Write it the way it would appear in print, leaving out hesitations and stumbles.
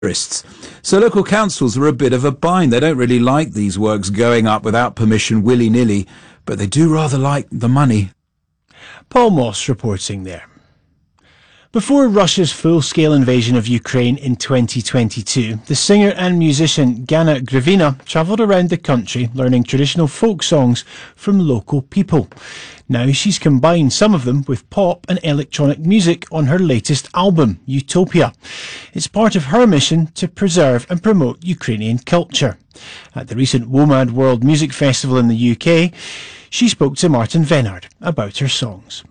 tourists. So local councils are a bit of a bind. They don't really like these works going up without permission willy-nilly, but they do rather like the money. Paul Moss reporting there. Before Russia's full-scale invasion of Ukraine in 2022, the singer and musician Gana Grivina travelled around the country learning traditional folk songs from local people. Now she's combined some of them with pop and electronic music on her latest album, Utopia. It's part of her mission to preserve and promote Ukrainian culture. At the recent WOMAD World Music Festival in the UK, she spoke to Martin Vennard about her songs.